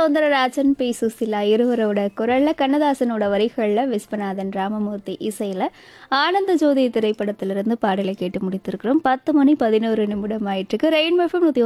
Soundararajan, B Susheela இருவரோட குரல்ல, கண்ணதாசனோட வரிகள்ல, விஸ்வநாதன் ராமமூர்த்தி இசையில ஆனந்த ஜோதி திரைப்படத்திலிருந்து பாடலை கேட்டு முடித்திருக்கிறோம். 10 மணி 11 நிமிடம் ஆயிட்டு இருக்கு. Rainbow FM